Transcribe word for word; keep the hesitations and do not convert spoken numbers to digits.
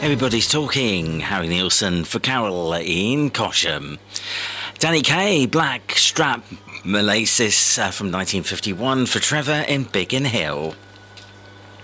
Everybody's Talking, Harry Nilsson for Carol in Cosham. Danny Kaye, Black Strap Molasses uh, from nineteen fifty-one for Trevor in Biggin Hill.